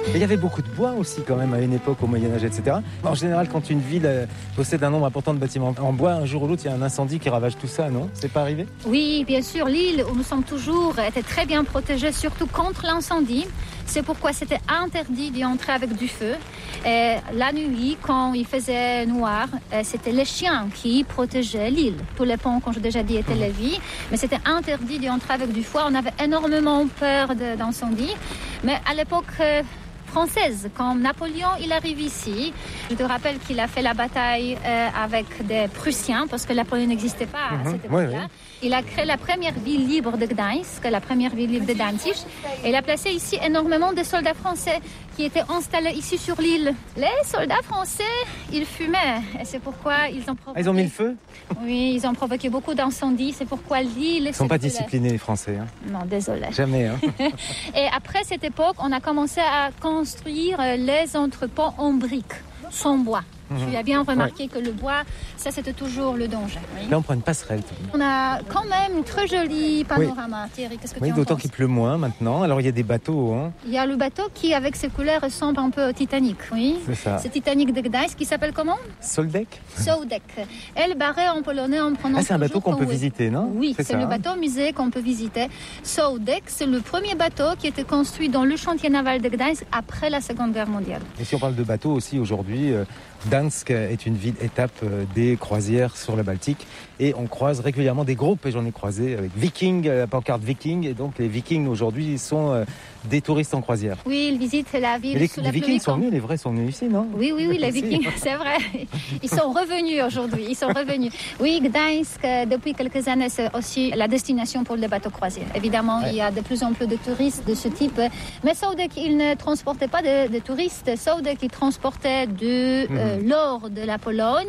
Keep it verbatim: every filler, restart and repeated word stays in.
Mais il y avait beaucoup de bois aussi quand même à une époque au Moyen-Âge, et cetera. En général, quand une ville euh, possède un nombre important de bâtiments en bois, un jour ou l'autre, il y a un incendie qui ravage tout ça, non? C'est pas arrivé? Oui, bien sûr, l'île où nous sommes toujours était très bien protégée, surtout contre l'incendie. C'est pourquoi c'était interdit d'y entrer avec du feu. Et la nuit, quand il faisait noir, c'était les chiens qui protégeaient l'île. Tous les ponts, comme j'ai déjà dit, étaient lévis, mais c'était interdit d'y entrer avec du feu. On avait énormément peur de, d'incendie. Mais à l'époque euh, française, quand Napoléon il arrive ici, je te rappelle qu'il a fait la bataille euh, avec des Prussiens, parce que Napoléon n'existait pas à Mmh, cette époque-là. oui, oui. Il a créé la première ville libre de Gdańsk, la première ville libre de Danzig, et il a placé ici énormément de soldats français qui étaient installés ici sur l'île. Les soldats français, ils fumaient, et c'est pourquoi ils ont provoqué... Ah, ils ont mis le feu? Oui, ils ont provoqué beaucoup d'incendies, c'est pourquoi l'île... Ils ne sont pas disciplinés, les Français. Hein. Non, désolé. Jamais. Hein. Et après cette époque, on a commencé à construire les entrepôts en briques, sans bois. Mmh. Tu as bien remarqué ouais. que le bois, ça c'était toujours le danger. Oui. Là on prend une passerelle. On a quand même un très joli panorama. Oui. Thierry, qu'est-ce que oui, tu en d'autant penses? qu'il pleut moins maintenant. Alors il y a des bateaux. Hein. Il y a le bateau qui, avec ses couleurs, ressemble un peu au Titanic. Oui. C'est ça. C'est Titanic de Gdańsk qui s'appelle comment? Soldek. Soldek. Elle barré en polonais en prononçant. Ah, c'est un bateau qu'on peut oui. visiter, non? Oui, c'est, c'est ça, le bateau hein. musée qu'on peut visiter. Soldek, c'est le premier bateau qui a été construit dans le chantier naval de Gdańsk après la Seconde Guerre mondiale. Et si on parle de bateau aussi aujourd'hui, euh, Gdańsk est une ville étape euh, des croisières sur la Baltique et on croise régulièrement des groupes et j'en ai croisé avec Viking, la pancarte Viking et donc les Vikings aujourd'hui sont euh, des touristes en croisière. Oui, ils visitent la ville. Les, sous les la Vikings sont venus, les vrais sont venus ici, non? Oui, oui, oui, les Vikings, c'est vrai. Ils sont revenus aujourd'hui, ils sont revenus. Oui, Gdańsk, depuis quelques années, c'est aussi la destination pour les bateaux croisières. Évidemment, ouais. il y a de plus en plus de touristes de ce type. Mais Sołdek, il ne transportait pas de, de touristes. Sołdek, il transportait de mm-hmm. euh, l'or de la Pologne